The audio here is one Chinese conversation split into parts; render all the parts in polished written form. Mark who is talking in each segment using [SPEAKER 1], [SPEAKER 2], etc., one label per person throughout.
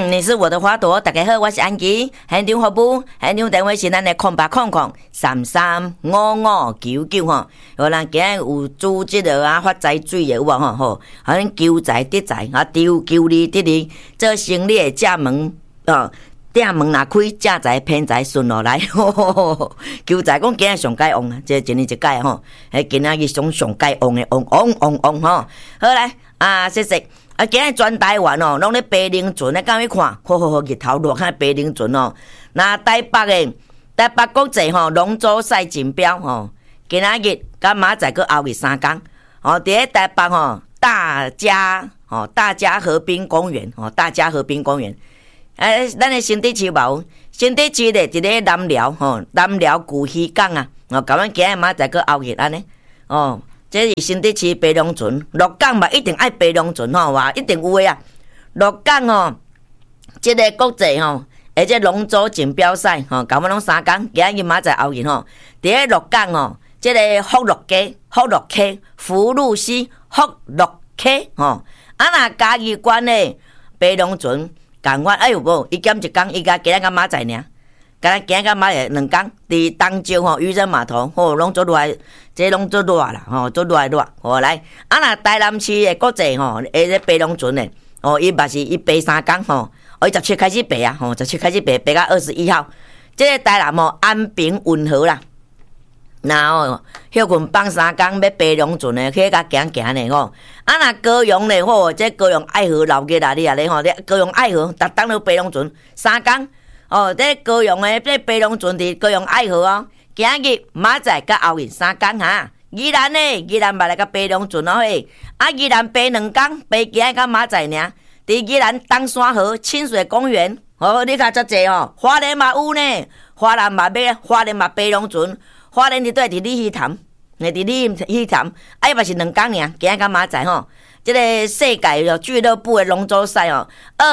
[SPEAKER 1] 你是我的花朵，大家好，我是安琪，现场服务，现场电话是咱的0800335599吼。有人今日有组织的啊发财水的有无吼？好像求财得财啊，求利得利，做生意的正门店门若开，正财偏财顺落来，求财讲今日上解旺啊，这一年一解吼，今仔日上解旺的旺吼。好来啊，谢谢。啊，今日全台湾哦，拢咧白灵船咧，敢去看？好，日头落下白灵船哦。那台北国际吼龙舟赛锦标吼，今仔日甲明仔载后日3天哦，伫咧台北吼大家河滨公园哦，大家河滨公园。咱的新地区无，新地区咧伫咧南寮吼，南寮古溪港啊，哦，甲阮今日明仔载后日安尼哦。这是新地区白龙船，鹿港嘛一定爱白龙船吼，哇，一定有诶啊！鹿港哦，这个国际吼，而且龙舟锦标赛吼，甲阮拢3天，今日明仔载后日吼，伫咧鹿港哦，这个福禄溪、福禄溪、福禄溪吼，啊那嘉义县诶白龙船，共款哎呦无，伊减一天，伊甲今日甲明仔载尔。今日甲明仔2天，伫东石吼渔人码头，吼拢做热，这拢做热啦，吼做热。吼来，啊那台南市的国际吼，迄个白龙船的，哦伊嘛是伊爬3天吼，伊17开始爬啊，吼17开始爬到21号，这个台南吼安平运河啦，然后休困放3天要白龙船的，去甲行呢吼，啊那高雄咧吼，这高雄爱河老街啦，你啊咧吼，高雄爱河，逐当都白龙船3天。哦，这高雄的这白龙船伫高雄爱河哦，今日明仔载甲后日3天哈。宜兰嘛来甲白龙船哦嘿，啊宜兰爬2天，爬今日甲明仔载尔。伫宜兰东山河清水公园，哦，你看遮济哦，花莲嘛有呢，花莲嘛白龙船，花莲伫伫鲤鱼潭，伫鲤鱼潭，啊伊嘛是2天尔，今日甲明仔载吼。这个世界俱乐部的龙舟赛哦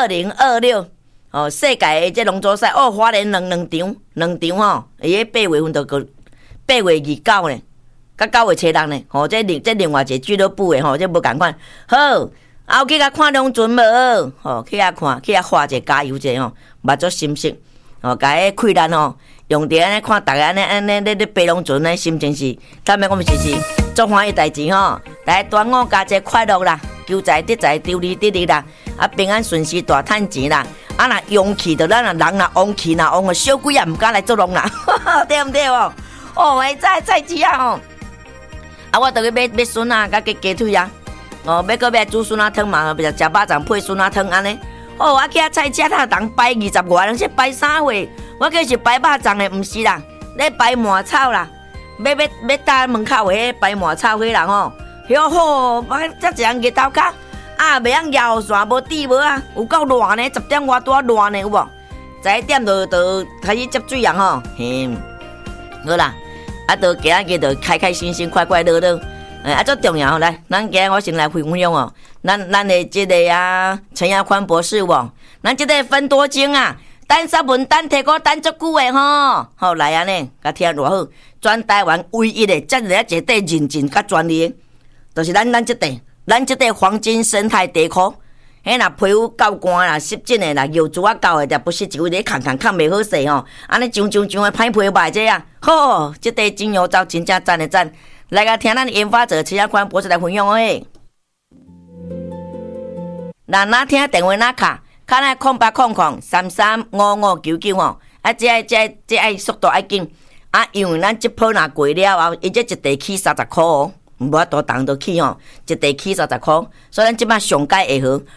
[SPEAKER 1] ，2026。哦，世界的这龙舟赛哦，花莲两场吼，伊迄8月份就个8月29呢，甲9月7日呢，吼，这另外一个俱乐部的吼，这无共款。好，后去甲看龙船无？吼，去遐看，去遐画一下加油者吼，目睭心色，吼，甲迄气力吼，用伫安尼看，逐个安尼咧爬龙船咧，心情是，咱要讲是足欢喜代志吼，来端午佳节快乐啦，求财得财，求利得利啦，啊平安顺遂，大赚钱啦。啊，若勇气着咱人若旺气若旺，小鬼也毋敢来作弄啦，对毋对哦？哦，菜市啊吼，啊，我着去买笋啊，甲鸡腿啊，哦，要买煮笋仔汤嘛，食肉粽配笋仔汤安尼。哦，我去菜市啊，人摆20外，人是摆啥货？我计是摆肉粽的，毋是啦，咧摆麻草啦，要搭门口迄摆麻草迄人吼，哟吼，我遮一人日头壳。啊，袂晓摇线，无底无啊，有够热呢，10点外多热呢，有无？11点就开始接水人吼，嘿，好啦，啊，就今仔日就开心，快乐乐，啊，最重要来，咱今日我先来分享哦，咱的这个啊，陈耀宽博士哦，咱这个分多精啊，等三文等提过等足久的吼，好来安尼，甲听偌好，全台湾唯一的这个一块认证甲专利，就是咱这块。咱这块黄金生态地壳，迄若皮肤够干啦、湿疹的啦、油珠啊够的，就不是一位咧空袂好势吼。安尼上的歹皮歹这啊，好，这块精油皂真正赞的赞。来个听咱研发者陈亚宽博士来分享诶。哪听电话哪卡，卡来0800335599吼。啊，这爱速度爱紧啊，因为咱这波若过了后，伊这一地起30块哦。无法度动得起吼，一地起30块，所以咱即摆上解会好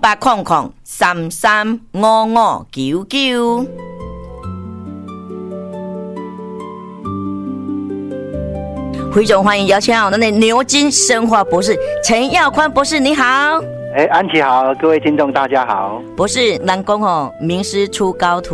[SPEAKER 1] ，0800335599。非常欢迎邀请到咱的牛津生化博士陈耀宽博士，你好。
[SPEAKER 2] 安琪好，各位听众大家好。
[SPEAKER 1] 博士，咱讲吼，名师出高徒，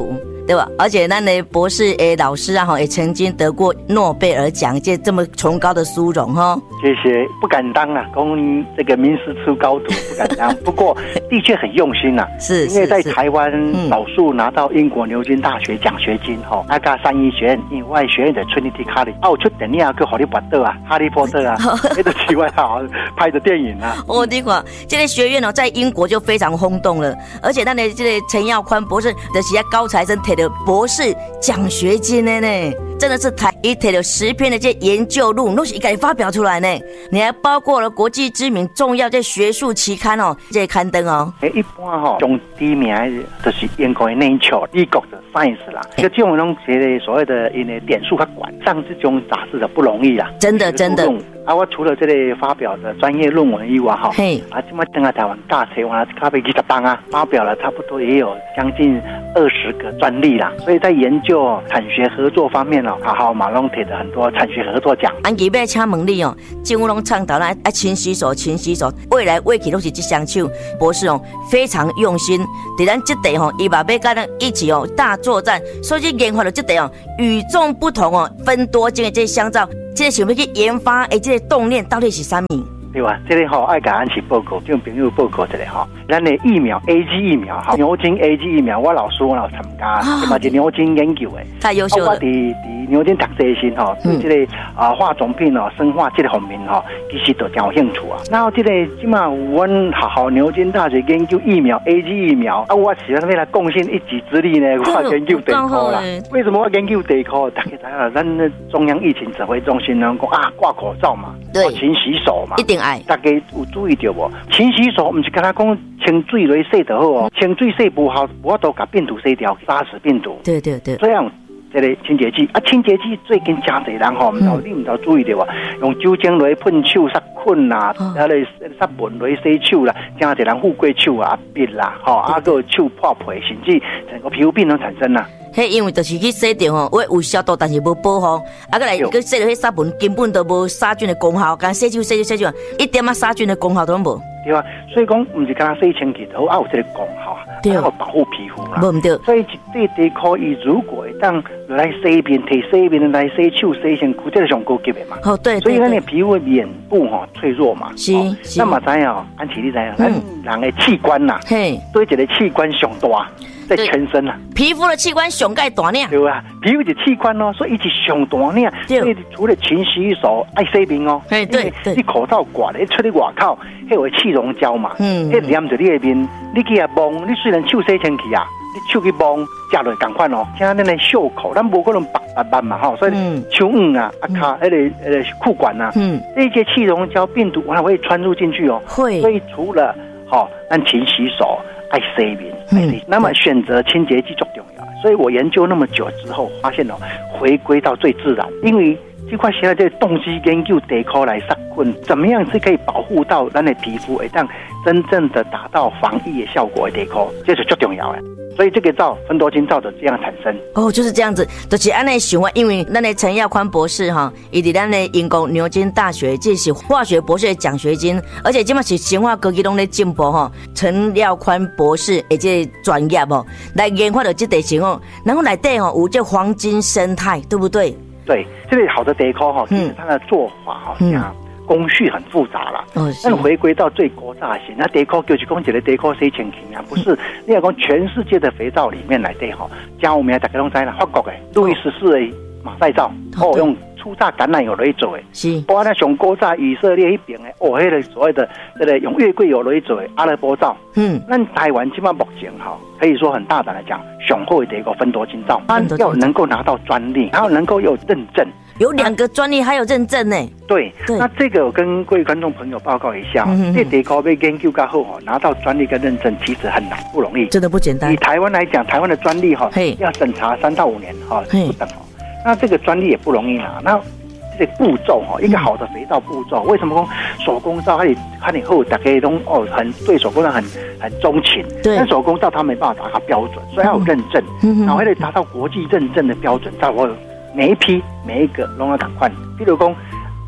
[SPEAKER 1] 对吧？而且咱的博士老师啊，也曾经得过诺贝尔奖，这么崇高的殊荣哈。
[SPEAKER 2] 谢谢，不敢当啊，供这个名师出高徒，不敢当。不过的确很用心啊，
[SPEAKER 1] 是
[SPEAKER 2] 因为在台湾少数拿到英国牛津大学奖学金哈，那个三一学院以外学院的 Trinity College， 我出电影去哈利波特啊，哈利波特啊，那个奇怪好拍的电影啊。
[SPEAKER 1] 你看这个学院在英国就非常轰动了，而且咱的这个陈耀宽博士就是高材生摕到博士奖学金的呢，真的是他摕到10篇的这研究论文都是一个发表出来呢。你还包括了国际知名重要这学术期刊这个刊登
[SPEAKER 2] 一般中第一名就是英国的 Nature 美国的 Science 啦，这种东西所谓的因为点数较管上这种杂志的不容易啦，
[SPEAKER 1] 真的。
[SPEAKER 2] 我除了这类发表的专业论文以外现在登在台湾大册完咖啡20档啊，发表了差不多也有将近20个专利啦，所以在研究产学合作方面马龙摕的很多产学合作奖。
[SPEAKER 1] 安吉要请问你政府拢倡导啦，勤洗手，未来未去都是这双手。博士非常用心，在咱这地伊嘛要跟咱一起大作战，所以研发了这地与众不同分多金的这香皂，这个想要去研发的这个动念到底是什么？
[SPEAKER 2] 对吧？这个爱甲安琪报告，这种朋友报告一下咱的疫苗 AG 疫苗牛津 AG 疫苗，我老师我有参加，嘛是牛津研究的，
[SPEAKER 1] 太优秀了。
[SPEAKER 2] 我伫牛津读这些对这个化妆品生化这个方面其实都真有兴趣啊。然后这个即马有阮学校牛津大学研究疫苗 AG 疫苗我是要来贡献一己之力呢，我研究地科啦。为什么我研究地科？大家知道咱的中央疫情指挥中心讲挂口罩嘛，对，勤洗手嘛，
[SPEAKER 1] 一定爱。
[SPEAKER 2] 大家有注意到无？勤洗手不是跟他讲清水来洗就好清水洗不好，我都把病毒洗掉，杀死病毒。
[SPEAKER 1] 对，
[SPEAKER 2] 这样。这个清洁剂清洁剂最近真侪人你唔知注意到啊？用酒精来喷手、杀菌啦，杀蚊来洗手啦，真侪人富贵手啊、鼻啦，个手破皮，甚至整个皮肤病都产生啦。
[SPEAKER 1] 因为就是去洗掉我有消毒，但是无保护，过来去洗到杀蚊，根本都无杀菌的功效，干洗手，一点杀菌的功效都无。
[SPEAKER 2] 对啊，所以讲，不是跟他洗清洁头有这个功效要保护皮肤啦。
[SPEAKER 1] 不对，
[SPEAKER 2] 所以这地科伊如果当来洗面、提洗面来洗手、洗身躯，这是上高级的嘛。
[SPEAKER 1] 对。
[SPEAKER 2] 所以咱的皮肤面部脆弱嘛。
[SPEAKER 1] 是。
[SPEAKER 2] 那么知影安琪你知影，咱人的器官呐，对一个器官上大。在全身啊，
[SPEAKER 1] 皮肤的器官上盖大呢，
[SPEAKER 2] 对啊，皮肤的器官所以一直上大呢。所以除了勤洗手、爱洗面
[SPEAKER 1] 对，
[SPEAKER 2] 你口罩挂咧，出去外口，迄有气溶胶嘛，迄黏着你的面，你去啊摸，你虽然手洗清气啊，你手去摸，食落赶快像咱的袖口，咱无可能白嘛所以手啊、卡迄个裤管啊，这些气溶胶病毒还会穿入进去
[SPEAKER 1] 会。
[SPEAKER 2] 所以除了咱勤洗手。爱洗面，那么选择清洁剂最重要。所以我研究那么久之后，发现回归到最自然，因为这块现在这动机研究地科来杀菌，怎么样是可以保护到咱的皮肤，让真正的达到防疫的效果的地科，这是最重要的。所以这个皂芬多精皂的这样产生
[SPEAKER 1] 就是这样子，就是按那想法，因为咱的陈耀宽博士伊伫咱的英国牛津大学这是化学博士的奖学金，而且今嘛是生化科技拢在进步陈耀宽博士的这专业来研发的这地形然后内底有这黄金生态，对不对？
[SPEAKER 2] 对，这个好的地科其实它的做法工序很复杂啦，但回归到最古早型，那地科就是讲一个地科洗清气啊，不是你要讲全世界的肥皂里面来对加有名大家拢知啦，法国的路易14的马赛皂用初榨橄榄油来做的，是，包括那上古早以色列那边的迄个所谓的这个用月桂油来做的阿拉伯皂，那台湾起码目前可以说很大胆的讲，上好的一个芬多精皂，它要能够拿到专利，然后能够有认证。
[SPEAKER 1] 有2个专利还有认证呢。
[SPEAKER 2] 对，那这个我跟各位观众朋友报告一下，这地科被研究过后拿到专利跟认证其实很难，不容易，
[SPEAKER 1] 真的不简单。
[SPEAKER 2] 以台湾来讲，台湾的专利要审查3到5年不等那这个专利也不容易拿。那这个步骤一个好的肥皂步骤，为什么说手工皂它以后大家都很对手工皂很钟情，但手工皂它没办法达到标准，所以要有认证，然后还得达到国际认证的标准，才会每一批每一个都要赶快。比如说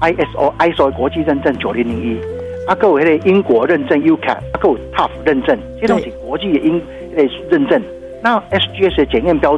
[SPEAKER 2] ISO 国际认证9001，还有那个英国认证 UCAT， 还有 TUF 认证，这都是国际的认证。那 SGS 的检验标准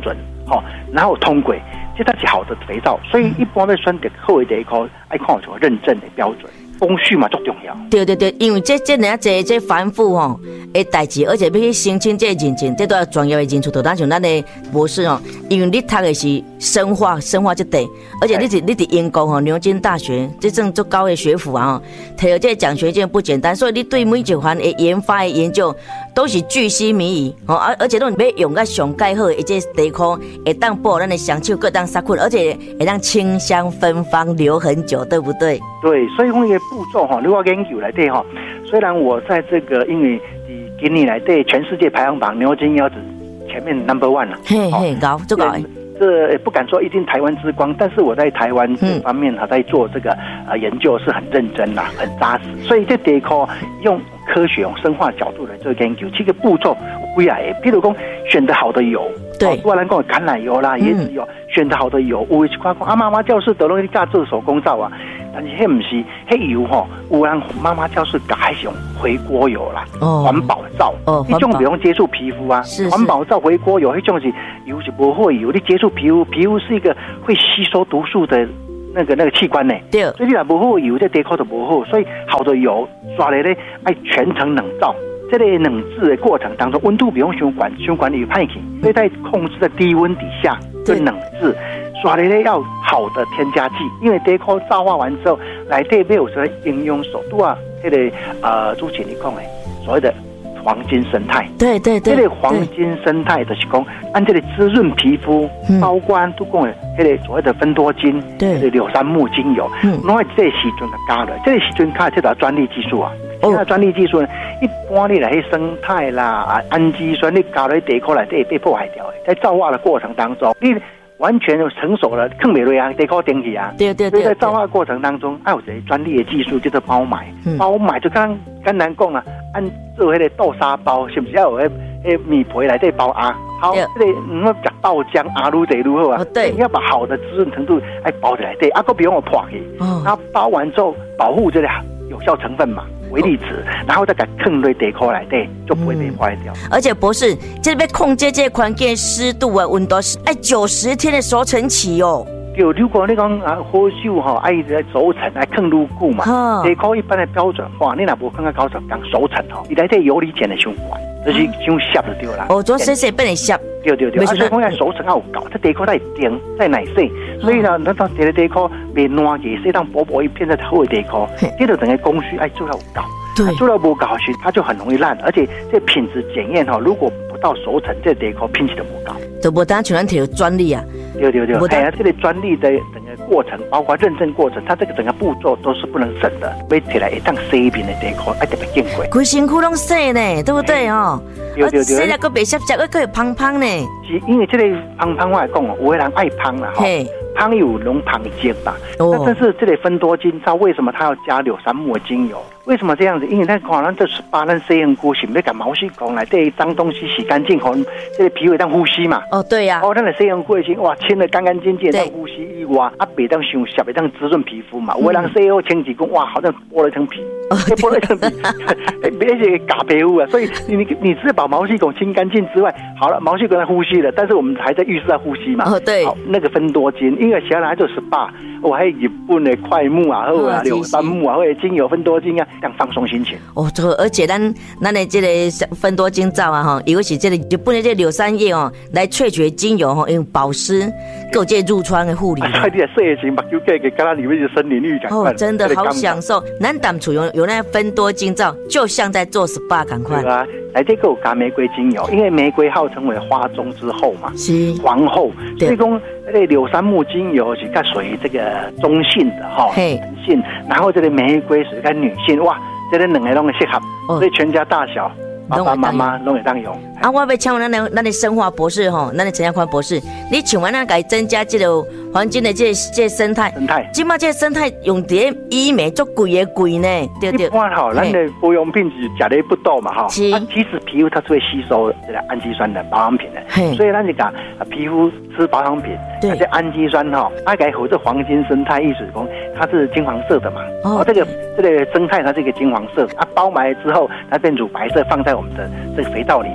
[SPEAKER 2] 然后通过，这才是好的肥皂。所以一般要选择好的地壳，爱看有认证的标准。工序嘛最重要。对
[SPEAKER 1] 对对，因为这人家这繁复的代志，而且要去申请这认证，这都要专业的人士，就当像咱的博士因为你读的是生化这块，而且你伫英国牛津大学这种足高的学府摕到这奖学金不简单，所以你对每一环的研发的研究都是巨细靡遗而且都要用到上盖好的这地壳，会当保咱的双手各当杀菌，而且会当清香芬芳留很久，对不对？
[SPEAKER 2] 对，所以讲一个步骤如果研究来对虽然我在这个因为今年来对全世界排行榜牛津腰子前面 No.1 了，
[SPEAKER 1] 嘿，高最高。
[SPEAKER 2] 这不敢说一定台湾之光，但是我在台湾这方面在做这个研究是很认真啦，很扎实。所以这地壳用科学用生化角度来做研究，7个步骤有几个，譬如说选择好的油，
[SPEAKER 1] 对，
[SPEAKER 2] 不然讲橄榄油啦、椰子油，选择好的油，有的一块讲妈妈教室都拢在做手工皂啊。但是迄不是，迄油有人妈妈教室改迄种回锅油啦，环保皂，迄种不用接触皮肤啊，环保皂、回锅油，迄种是油是不会油，你接触皮肤，皮肤是一个会吸收毒素的那个器官呢，对，所以你若不好油，这地壳就不好，所以好的油刷来咧，爱全程冷皂。这个冷制的过程当中，温度不用相管理派去，所以在控制在低温底下就冷制。刷的咧要好的添加剂，因为地壳皂化完之后，内底没有什么应用手度啊，这个主持人讲的所谓的黄金生态，对，这个黄金生态就是讲按这个滋润皮肤，包括都讲的这个所谓的芬多精，对，柳杉木精油，拢系这个时阵就加了，这个时阵加这条专利技术啊。现在专利技术呢，一般你来生态啦、氨基酸，你加在地壳内底被破坏掉的，在皂化的过程当中，你完全就成熟了，更美瑞啊，地壳顶起啊。对，所以在皂化过程当中，有这专利的技术叫做包埋，包埋就刚难讲啊，按做那个豆沙包，是不是要有那米皮来底包啊？好，这个吃豆浆啊，愈得愈好啊。对，要把好的滋润程度来包起来，对，不用我破去。然后包完之后，保护这个有效成分嘛。微粒子，然后再给放在地壳内底，就不会被坏掉。而且博士，这边控制这环境湿度啊、温度是90天的熟成期哦。对，如果你讲好手爱熟成爱放愈久嘛，地壳一般的标准化，你若无放到90天熟成伊内底游离碱的相关，就是伤湿就对啦。做细变成湿。对，所以讲要熟成要有够，这地壳在定在内洗，所以呢，咱当这个地壳别烂去，适当薄薄一片的好的地壳，这就整个工序做到有够。对，做到不够时，它就很容易烂，而且这品质检验如果不到熟成，这地壳品质就不高，就不当全然摕专利啊。对，这个专利的整个过程，包括认证过程，它这个整个步骤都是不能省的。买起来一当洗一遍的地壳，特别见贵，规身躯拢洗呢，对不对对，洗了个白湿湿，个胖胖呢。是因为这个胖胖我来讲有的人爱胖啦胖有浓胖精吧，但是这类芬多精皂为什么它要加柳杉木的精油？为什么这样子？因为咱可能这18咱洗身躯是要把毛细孔来这脏东西洗干净，这个皮肤当呼吸嘛。对呀。咱的洗身躯先哇清得干干净净，当呼吸以外，别当伤湿，别当滋润皮肤嘛。有的人洗后清几公，哇，好像剥了一层皮，剥了一层皮，别些假皮肤啊。所以你只是把毛细孔清干净之外，好了，毛细孔在呼吸了，但是我们还在浴室在呼吸嘛。对。好，那个芬多精，因为小孩就18，我还有日本的快木啊，或者柳杉木啊，或者精油芬多精啊。让放松心情而且咱的这个芬多精皂啊因为是这个日本的这柳杉叶来萃取精油用保湿，够这褥疮的护理。你的色情把球给刚刚里面的森林浴感真的好享受。咱淡处有那芬多精皂，就像在做 SPA 感快。对啊，来这个有加玫瑰精油，因为玫瑰号称为花中之后嘛，是皇后，所以讲那个柳杉木精油是较属于这个中性的男性，然后这个玫瑰属于较女性。哇，这个两个都适合，所以全家大小爸爸妈妈都会当用。我要请问咱的生化博士咱的陈家宽博士，你请问咱该增加这个环境的这生态，今嘛这生态用在医美足贵呢，对。一般咱的保养品是吃的不多嘛其实皮肤它是会吸收这个氨基酸的保养品的，所以咱就讲皮肤吃保养品，这氨基酸它该和这黄金生态意思讲它是金黄色的嘛，这个生态它是一个金黄色，包埋之后它变乳白色，放在我们的这个肥皂里面。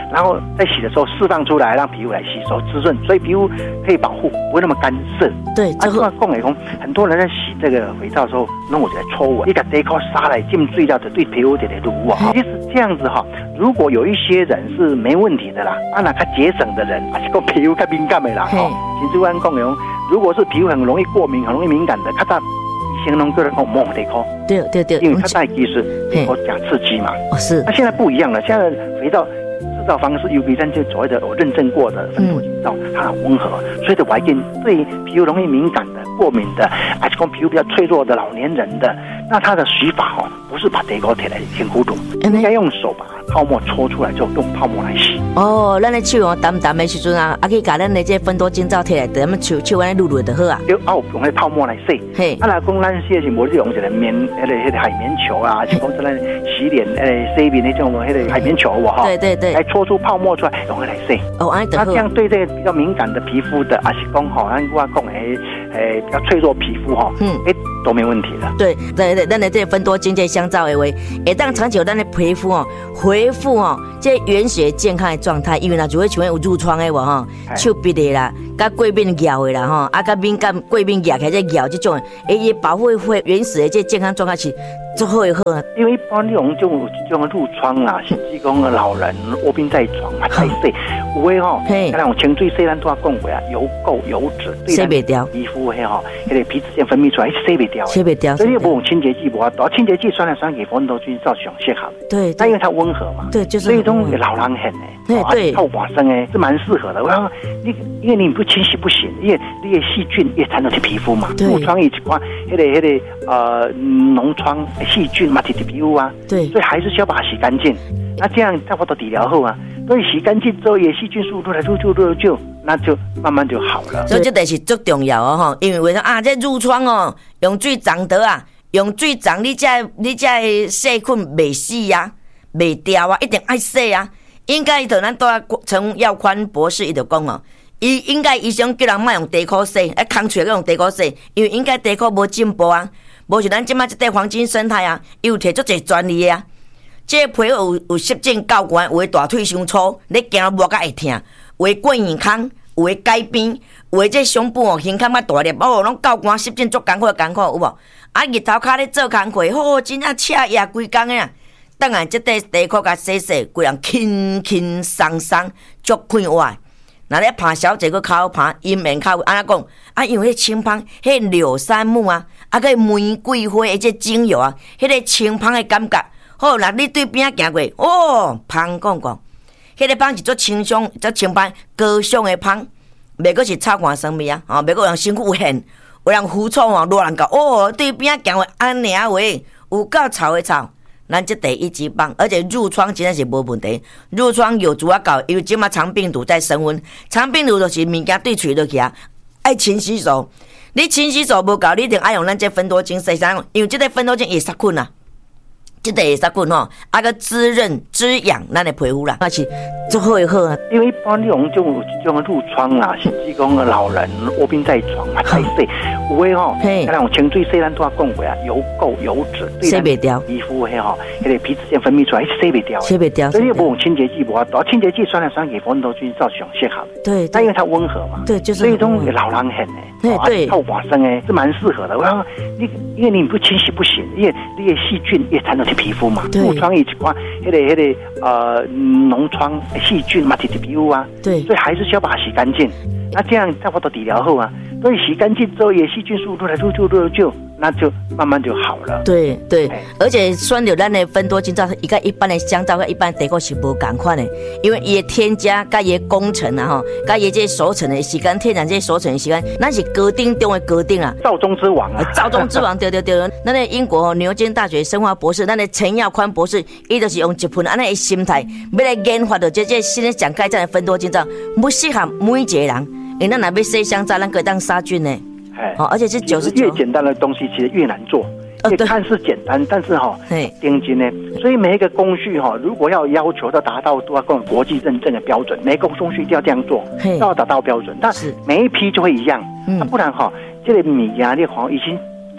[SPEAKER 2] 然后在洗的时候释放出来，让皮肤来吸收滋润，所以皮肤可以保护，不会那么干涩。
[SPEAKER 1] 对，
[SPEAKER 2] 这个讲来讲，很多人在洗这个肥皂的时候，弄我觉得错误，你把地壳杀来浸水了，就对皮肤有点污啊。其实这样子哈，如果有一些人是没问题的啦，那较节省的人，还是个皮肤较敏感的啦，其实我讲讲，如果是皮肤很容易过敏、很容易敏感的，他形容个人讲摸地壳，
[SPEAKER 1] 对，
[SPEAKER 2] 因为它带其实地壳加刺激嘛。哦，是。那现在不一样了，现在肥皂制造方式 UV 3就所谓的有认证过的分脱净皂，它很温和，所以的外界对皮肤容易敏感的、过敏的，还是说皮肤比较脆弱的老年人的，那它的洗法不是把地壳贴来挺糊涂，应该用手把泡沫搓出来，就用泡沫来洗。
[SPEAKER 1] 哦，咱的手淡淡的时阵啊，可以把咱的这分脱净皂贴来，咱们手安尼撸就好啊。
[SPEAKER 2] 就用那泡沫来洗。嘿，啊，来讲咱洗是无用一个棉，那个海绵球啊，是讲咱洗脸洗面那种那个海绵球哈。对。来搓出泡沫出来，用来洗。哦，那这样对这个比较敏感的皮肤的，还是讲咱我讲比较脆弱皮肤都没问题的。
[SPEAKER 1] 对，咱的这个分脱净这香皂的话，会当长久咱的皮肤恢复这原始健康的状态，因为就会像有褥疮的手臂的啦，甲过敏咬的啦甲敏感过敏咬起来这咬这种，也保护会原始的这健康状态是最好的好。
[SPEAKER 2] 因为一般这种褥疮啊，甚至讲老人卧病在床嘛，太细，有的像那种清水洗咱都要讲过啊，油垢油脂
[SPEAKER 1] 洗不掉，
[SPEAKER 2] 皮肤那个皮脂腺分泌出来洗不掉，所以你不用清洁剂，不好，清洁剂酸来酸去分脱净皂上适合。对，但因为它温和嘛，对，就是所以种老人很对，透寡生是蛮适合的。我想因为你不清洗不行，因为那些细菌也缠到去皮肤嘛，褥疮一块，那个脓疮细菌嘛，贴皮肤啊，对，所以还是需要把它洗干净。那这样差不多治疗后啊，所以洗干净之后，也细菌数都来就。那就慢慢就好了，
[SPEAKER 1] 所以这就是最重要因为为什么这褥疮用水冲得啊，用水冲你这细菌袂死啊，袂掉啊，一定爱洗啊。应该就咱陈耀宽博士伊就讲伊应该医生叫人莫用地壳洗，空嘴用地壳洗，因为应该地壳无进步啊，无像咱即摆这块黄金生态啊，伊有摕足侪专利啊。这皮有湿疹够悬，有的大腿伤粗，你行无甲会痛。有的过耳孔，有的改边，有的这胸部胸腔较大粒，拢够寒湿疹足艰苦有无？日头骹咧做工课，真正赤夜规工的啊！当然，这块地壳甲洗，规人轻松足快活。那咧拍小姐个口拍阴面口，安怎讲？因为迄清芳，迄柳杉木啊，个玫瑰花的这精油啊，迄个清芳的感觉。好，那你对边行过，芳讲。迄个芳是做清香、做清芳、高尚的芳，袂过是臭汗酸味啊！袂过人身躯有痕，有人胡臭热人讲对边行过安尼话，有够臭的臭，咱这第一级棒，而且褥疮真的是无问题。褥疮有主要搞，因为即马肠病毒在升温，肠病毒就是物件对嘴落去啊，爱勤洗手。你勤洗手无够，你一定爱用咱这分脱净洗衫，因为这个分脱净会杀菌啊。这个会杀菌个滋润滋养咱的皮肤啦，那是最好的好啊。
[SPEAKER 2] 因为一般这种褥疮啊，甚至讲老人卧病在床嘛，太细，有的像那种清水洗咱都要讲过啊，油垢油脂洗不掉，皮肤那个皮脂腺分泌出来洗不掉，所以你不用清洁剂，不好，清洁剂酸来酸去分脱净皂上适合。对，但因为它温和嘛，对，就是所以种老人很对，透寡生是蛮适合的。我想因为你不清洗不行，因为那些细菌也缠到去皮肤嘛，褥疮一块，那个脓疮细菌嘛，贴皮肤啊，对，所以还是需要把它洗干净。那这样差不多治疗后啊，所以洗干净之后，也细菌数都来就，那就慢慢就好了。对，
[SPEAKER 1] 而且选择咱的分脱净皂，伊甲一般的香皂、甲一般地壳是无同款的，因为伊的添加、甲伊的工程啊，甲伊这熟成的时间、天然这熟成的时间，那是高定中的高定啊，
[SPEAKER 2] 皂中之王啊，
[SPEAKER 1] 皂中之王，对。咱的英国牛津大学生化博士，咱的陈耀宽博士，伊就是用一份安尼的心态，要来研发到这新的上盖这的分脱净皂，不适合每一个人。因为咱若要洗香皂，咱可以当杀菌呢。而且是99%。
[SPEAKER 2] 越简单的东西，其实越难做。看似简单，但是定金呢，所以每一个工序如果要求到达到都要跟国际认证的标准，每一个工序一定要这样做，都要达到标准。但每一批就会一样，不然这个米啊，这已经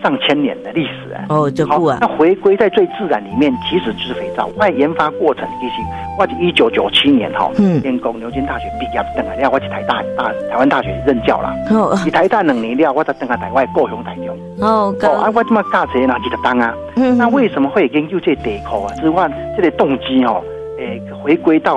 [SPEAKER 2] 上千年的历史啊。
[SPEAKER 1] 哦，就酷啊。
[SPEAKER 2] 那回归在最自然里面，其实就是肥皂。我研发过程其实我1997年建工牛津大学毕业等来了，我去台湾大学任教啦。去台大2年了，我才等下台湾高雄台中。我这么教册哪20档啊？那为什么会研究这地壳啊？之外，这个动机回归到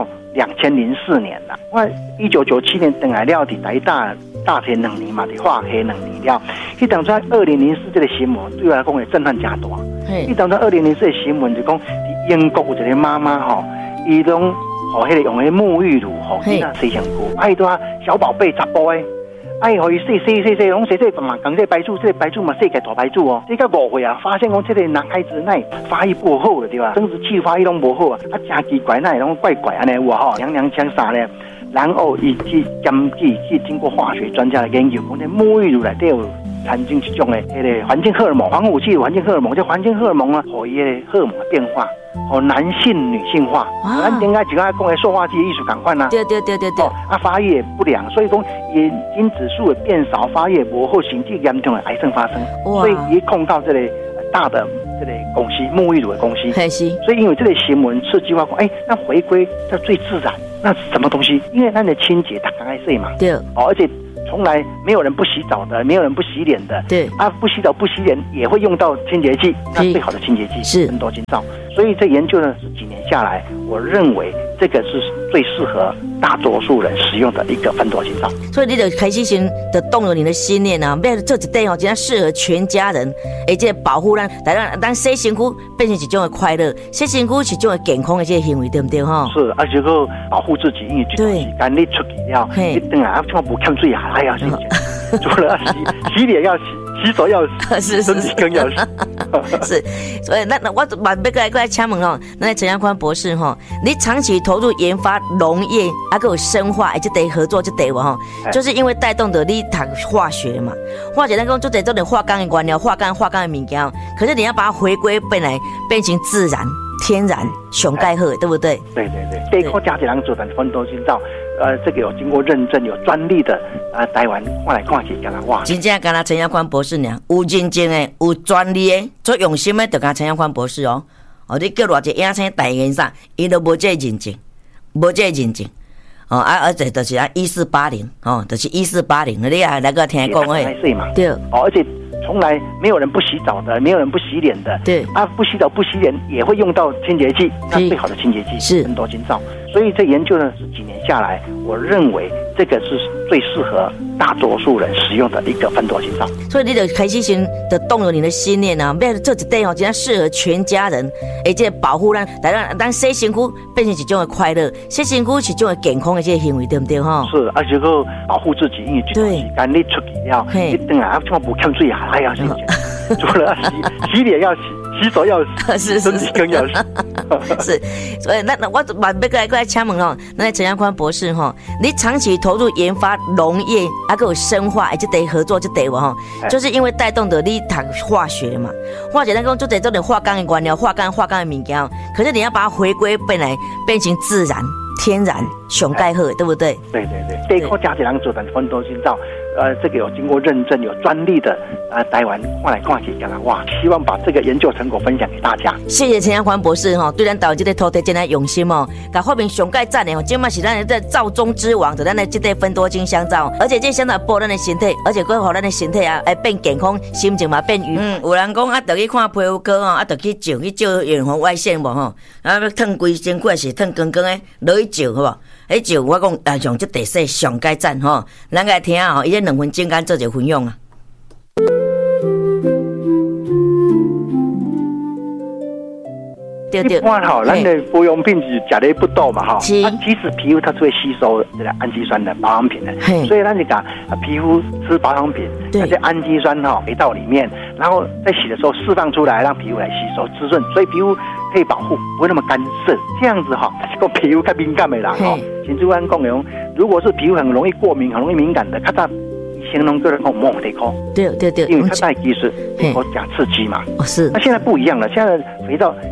[SPEAKER 2] 2004年啦。我1997年等来了，在台大学2年嘛，在化学2年了。去当初2004这个新闻对我来讲的震撼加大。去当初2004的新闻就讲，英国有一个妈妈伊拢用迄沐浴乳囡仔洗身躯，爱多小宝贝10步的，爱互伊洗，拢洗嘛，讲这白珠，这个白珠嘛洗个大白珠哦。这个5岁啊，发现讲这个男孩子那发育不好了对吧？生殖器发育拢不好啊，真奇怪，那拢怪安尼有娘娘腔啥呢？然后伊去根据经过化学专家的研究，讲这沐浴乳内底有产生一种的环境荷尔蒙，防腐剂环境荷尔蒙，这环境荷尔蒙啊，互伊的荷尔蒙的变化。男性女性化，咱应该就讲的塑化剂艺术感款啦。对。发育不良，所以讲眼睛指数的变少，发育不好，甚至严重的癌症发生。所以一控到这类大的这类公司，沐浴乳的公司。所以因为这类新闻刺激我讲，那回归到最自然，那是什么东西？因为咱的清洁，它刚开始嘛。对。而且从来没有人不洗澡的，没有人不洗脸的。对。不洗澡不洗脸也会用到清洁剂，那最好的清洁剂是很多金皂。所以这研究呢是几年下来，我认为这个是最适合大多数人使用的一个芬多精皂。
[SPEAKER 1] 所以你就开始先就动了你的心念啊，要做一块真适合全家人，而且保护咱洗身躯变成一种的快乐，洗身躯是一种的健康的这个行为，对不对哈？是，
[SPEAKER 2] 而且个保护自己，因为这段时间你出去了，你等下怎么不看水还要洗，除了洗脸要洗。洗手要洗，身体更要洗。
[SPEAKER 1] 是，所以那我把要来请问那陈阳宽博士你长期投入研发农业，还有生化，这得合作这得就是因为带动的你读化学嘛，化学咱讲就得做点化钢的原料，化钢的物件，可是你要把它回归本来，变成自然、天然、上盖好，对不对？
[SPEAKER 2] 对。这一块家人做的芬多精皂。这个有经过认证、有专利的，台湾看来看去，干啦哇！
[SPEAKER 1] 真正干啦陈阳宽博士呢，有认证的、有专利的、做用心的，就干陈阳宽博士哦。你叫偌一野青大研啥，伊都无这认证，而且就是1480，就是1480，你来个听讲
[SPEAKER 2] 对，而且从来没有人不洗澡的，没有人不洗脸的，对不洗澡不洗脸也会用到清洁剂，那最好的清洁剂是芬多精皂。所以这研究呢是几年下来，我认为这个是最适合大多数人使用的一个芬多精皂。
[SPEAKER 1] 所以你就开始先就动了你的心念啊，要做一块真适合全家人，而且保护咱洗身躯变成一种的快乐，洗身躯是一种的健康的这个行为，对不对哈？是，
[SPEAKER 2] 而且个保护自己，因为这段时间你出去了，你等下怎么不看水还要洗，除了洗脸要洗。洗手要洗，身体更要洗。
[SPEAKER 1] 是，所以那我把要来请问那陈阳宽博士你长期投入研发农业，还有生化，这得合作这得就是因为带动的你读化学嘛，化学咱讲就得做点化钢的原料，化钢的物件，可是你要把它回归本来，变成自然、天然、上盖好，对不对？
[SPEAKER 2] 对。这一块家人做的芬多精皂。这个有经过认证、有专利的，台湾看来看去，干啦哇！希望把这个研究成果分享给大家。
[SPEAKER 1] 谢谢陈阳宽博士对咱台湾这个土地真的用心把发明上盖赞的今嘛是咱的皂中之王，就咱的这个芬多精香皂，而且这香皂保咱的身体，而且可以让咱的身体会变健康，心情嘛变愉快。有人讲就去看皮肤科就去照远红外线无要烫规身躯是烫光光的，落去照好无？照我讲用这地势上盖赞咱来听伊这2分钟间做一个分享啊。
[SPEAKER 2] 一般咱的保养品是吃的不多嘛其实皮肤它是会吸收这个氨基酸的保养品的，所以咱就讲皮肤吃保养品，那些氨基酸回到里面，然后在洗的时候释放出来，让皮肤来吸收滋润，所以皮肤可以保护，不会那么干涩。这样子个皮肤较敏感的人像主安讲的，如果是皮肤很容易过敏、很容易敏感的，他形容个人讲莫得靠，对，因为它带技术，我讲刺激嘛。是。那现在不一样了，现在肥皂制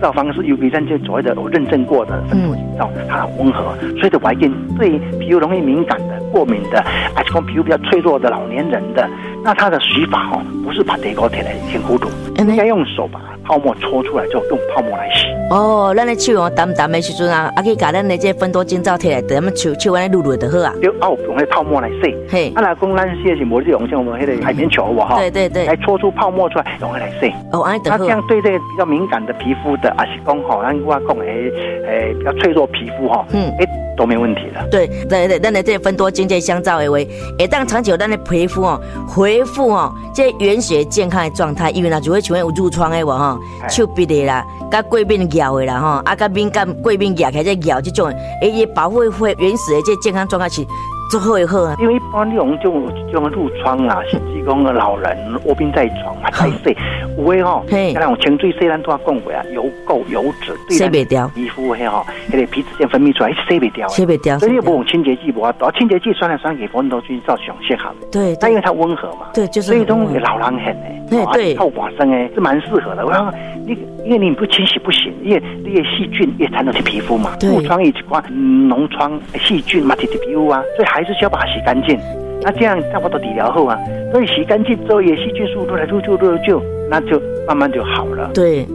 [SPEAKER 2] 造方式 UV 灯就所谓的认证过的分多精皂，它很温和，所以的外见对皮肤容易敏感的、过敏的，还是说皮肤比较脆弱的老年人的，那它的洗法不是把地沟贴来先糊涂，应该用手把泡沫搓出来，就用泡沫来洗。
[SPEAKER 1] 咱的手淡淡的时阵啊，可以把咱的这分多精皂摕来，咱们手安尼撸撸就好啊。
[SPEAKER 2] 就用那泡沫来洗。嘿，来讲咱洗的是无这用像我们那个海绵球哈。对，来搓出泡沫出来，用来洗。
[SPEAKER 1] 安尼就好。
[SPEAKER 2] 那这样对这个比较敏感的皮肤的，还是讲咱我讲比较脆弱皮肤都没问题的。
[SPEAKER 1] 对，咱的这分多精这香皂的话，会当长久咱的皮肤恢复这原始健康的状态，因为就会像有褥疮的手臂的啦，甲过敏咬的啦甲敏感过敏咬起来咬这种，也保护会原始的这健康状态是最好的好啊。
[SPEAKER 2] 因为一般这种褥疮啊，甚至讲老人卧病在床啊，太洗，有的像那种清水洗咱都要讲过啊，油垢油脂对咱皮肤那个皮脂腺分泌出来洗不掉，所以你不用清洁剂，清洁剂酸来酸去，分多精皂上适合的。对，但因为它温和嘛，对，就是所以种老人很对，透寡生是蛮适合的。我想因为你不清洗不行，因为那些细菌也缠到去皮肤嘛，褥疮一块脓疮细菌嘛，贴皮肤啊，所以还是需要把它洗干净。那这样差不多理疗后啊，所以洗干净之后，也细菌速度来就，那就慢慢就好了。对。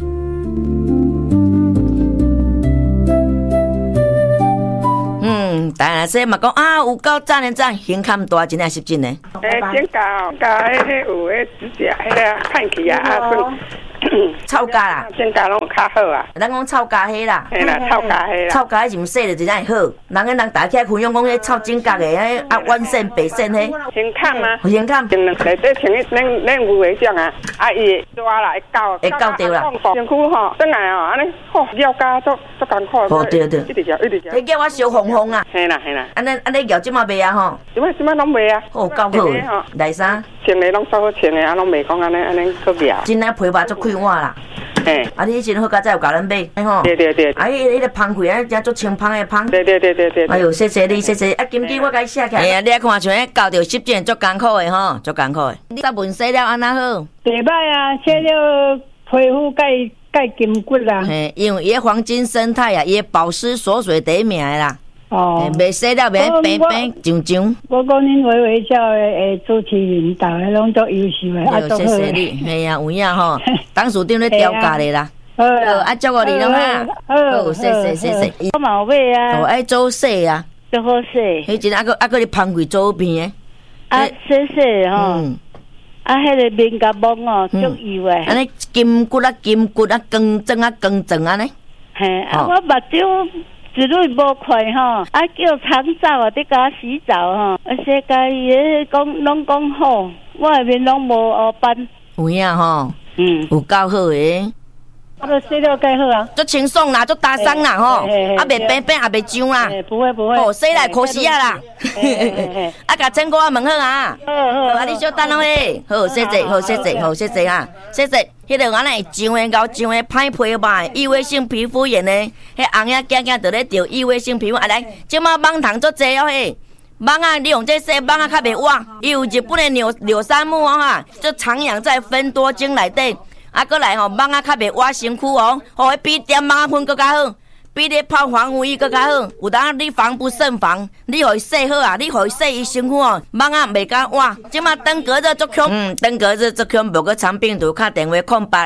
[SPEAKER 2] 当然说嘛讲有够赞的赞，胸坎大真系真的。
[SPEAKER 3] 剪甲有指甲看起
[SPEAKER 1] 臭甲啦，
[SPEAKER 3] 剪甲拢较好啊。
[SPEAKER 1] 咱讲臭甲迄啦，
[SPEAKER 3] 嘿啦，臭甲迄啦，
[SPEAKER 1] 臭甲迄是毋洗了真正会好。人大起来分享讲迄臭剪甲的，弯线白线迄。
[SPEAKER 3] 先看吗？
[SPEAKER 1] 先看。
[SPEAKER 3] 内底穿咱有诶种啊，伊会抓啦，会搞掉啦。身躯转来安尼咬甲足艰苦。
[SPEAKER 1] 对。
[SPEAKER 3] 一直咬。
[SPEAKER 1] 迄叫我小红红啊。
[SPEAKER 3] 嘿啦。
[SPEAKER 1] 安尼咬即马袂啊吼？
[SPEAKER 3] 即马拢袂啊。够
[SPEAKER 1] 好。内衫。
[SPEAKER 3] 穿的拢稍好穿的，拢袂讲安尼可袂啊。
[SPEAKER 1] 真诶皮肤足开换啦。你以前好佳才有教咱买，吼。对。迄个芳气真足清芳的芳。对。哎呦，谢谢你。今天我甲你写起来。你看像迄搞着湿疹足艰苦的吼，足艰苦的。你答问洗了安那好？
[SPEAKER 4] 袂歹啊，洗了皮肤盖筋骨啦。
[SPEAKER 1] 因为伊个黄金生态啊，伊个保湿锁水第一名的啦。袂洗了袂平上。
[SPEAKER 4] 我讲恁微微笑的主持人，大家拢足优秀的，
[SPEAKER 1] 谢谢你。系啊，有影吼，董事长咧调教你啦。好，祝贺你咯哈。好，谢谢。
[SPEAKER 4] 我嘛有买啊。
[SPEAKER 1] 爱做洗啊。
[SPEAKER 4] 足好洗。
[SPEAKER 1] 迄阵个你芳气做片
[SPEAKER 4] 的。洗吼。迄个面甲毛足油的。
[SPEAKER 1] 安尼筋骨光整安尼。
[SPEAKER 4] 嘿，我目睭。一蕊无快吼，叫长皂伫甲洗澡吼，世界伊讲拢讲好，我下面拢无黑斑。
[SPEAKER 1] 有影吼，有够好诶。
[SPEAKER 4] 我洗了介好啊，
[SPEAKER 1] 足清爽啦，足打松啦吼，袂白也袂脏啦。
[SPEAKER 4] 不会。
[SPEAKER 1] 洗来可惜啊啦。甲整个问好啊。好，你小等咯咧。好，谢谢啊，谢谢。迄个安尼痒的咬痒的歹皮吧，异位性皮肤炎的，迄红仔囝就咧着异位性皮肤。来，即马蠓虫足济嘿，蠓啊，你用这洗蠓啊较袂活。伊有日本的柳杉木就常养在分多精内底。过来蠓啊较袂活身躯迄比点蠓粉更较好，比你泡防腐液更较好。有当你防不胜防，你互伊洗好啊，你互伊洗伊身躯蠓啊袂敢活。即马登革热足强，无个长病毒，打电话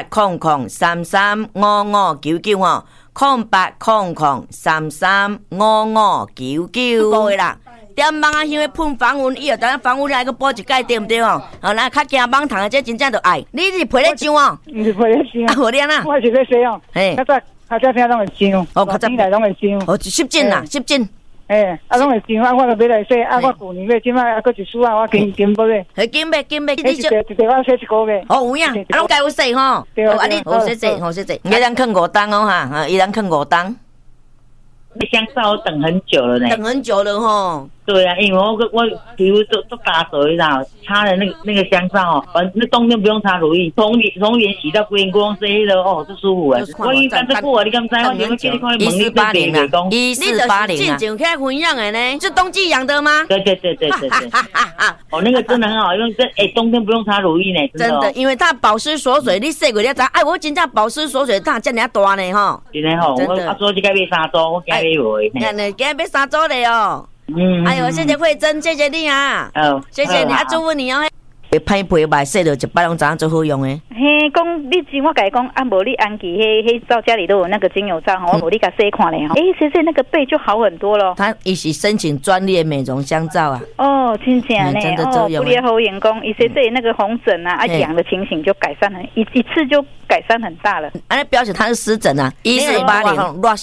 [SPEAKER 1] 08003355990800335599个月啦。点蠓啊，香的喷防蚊液，等下防蚊液还个补一盖，对不对那较惊蠓虫的，这真正就爱。你是皮咧痒
[SPEAKER 4] 毋是皮咧痒。
[SPEAKER 1] 好咧呐。
[SPEAKER 4] 我是咧洗较早听拢会痒。较早来拢会痒。
[SPEAKER 1] 湿疹啦，湿疹。
[SPEAKER 4] 拢会痒，我就买来洗，我旧年买，即摆搁一束我紧买。
[SPEAKER 1] 紧买，
[SPEAKER 4] 你就我洗一个月。
[SPEAKER 1] 有影，拢该有洗吼。对。你好谢谢。伊通囥5档哈，伊通囥5档。
[SPEAKER 5] 香皂我等很久了呢。
[SPEAKER 1] 等很久了吼。
[SPEAKER 5] 对啊，因为我皮肤都打水啦，擦了那个香皂哦，那冬天不用擦乳液，从脸洗到规身光洗了哦，就舒服啊。我已经干这久啊，你敢知？我有没叫你看问你这别个讲
[SPEAKER 1] 1480啊，进酒开分享的呢，是冬季养的吗？
[SPEAKER 5] 对。哦，那个真的很好用，冬天不用擦乳液呢，
[SPEAKER 1] 真的，因为它保湿锁水，你洗过了知？哎，我真正保湿锁水，它这么大呢吼。
[SPEAKER 5] 真的吼，我做这个买3组，我今日买。
[SPEAKER 1] 今日买3组的哦。哎呦，谢谢慧珍，谢谢你啊！谢谢你啊，祝福你哦。歹皮白洗了100拢知影最好用的。
[SPEAKER 6] 嘿，讲你只我甲伊讲，啊，无你安琪迄照家里都有那个精油皂吼，我无你甲洗看咧吼。洗那个背就好很多咯。
[SPEAKER 1] 他一起申请专利美容香皂啊。
[SPEAKER 6] 哦，真正呢，
[SPEAKER 1] 真的作用。
[SPEAKER 6] 不列后员工一洗那个红疹啊、痒的情形就改善一次就改善很大了。
[SPEAKER 1] 安尼表示它是湿疹啊，1480，热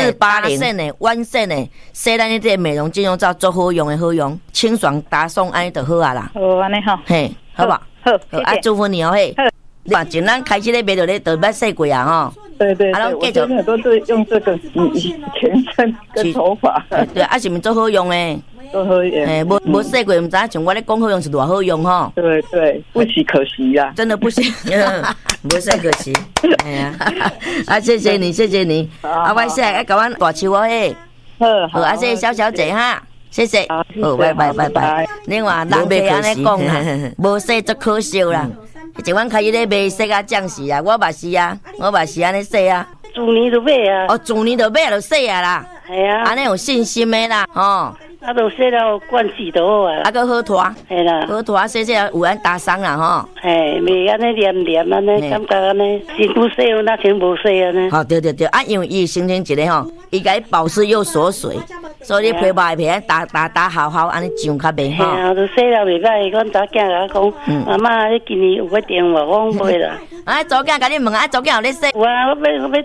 [SPEAKER 1] 1480呢，完善呢，洗咱这美容精油皂最好用的好用，清爽达送安尼就好啊啦。
[SPEAKER 6] 哦，安尼吼。
[SPEAKER 1] 嘿。好吧，
[SPEAKER 6] 好，谢谢。
[SPEAKER 1] 啊，祝福你哦嘿。哇，从咱开始咧买到咧，都捌洗过啊吼。
[SPEAKER 7] 对，我现在都是用这个洗全身跟头发。
[SPEAKER 1] 对，啊，是毋最好用诶？
[SPEAKER 7] 都好用。
[SPEAKER 1] 无洗过，毋知像我咧讲好用是偌好用吼。
[SPEAKER 7] 对，不洗可惜呀。
[SPEAKER 1] 真的不洗，无洗可惜。哎呀，啊，谢谢你。啊，我现在要甲阮大手哦嘿。好，啊，谢谢小姐哈。谢谢，好，拜拜。另外，人袂安尼讲啦，无洗足可惜啦。一晚开始咧卖洗啊酱洗啊，我嘛是安尼洗啊。
[SPEAKER 8] 自年就买啊。
[SPEAKER 1] 哦，自年就买就洗啊啦。
[SPEAKER 8] 系啊。
[SPEAKER 1] 安尼有信心的啦，吼。
[SPEAKER 8] 啊，都洗了惯洗就好啊。
[SPEAKER 1] 啊，个好拖。
[SPEAKER 8] 系啦。
[SPEAKER 1] 好拖洗有安打伤啦吼。
[SPEAKER 8] 嘿，袂安尼黏安尼，感觉安尼，身躯洗那全无洗安尼。
[SPEAKER 1] 好，对。啊，因为伊形成一个吼，伊甲伊保湿又锁水。所以你皮白皮打好安尼上较袂好。
[SPEAKER 8] 啊，都洗了袂歹，阮查囝甲我讲，妈妈，你今年有要订无？我讲袂啦。
[SPEAKER 1] 啊，查囝甲你问啊，查囝有咧洗？
[SPEAKER 8] 有啊，我要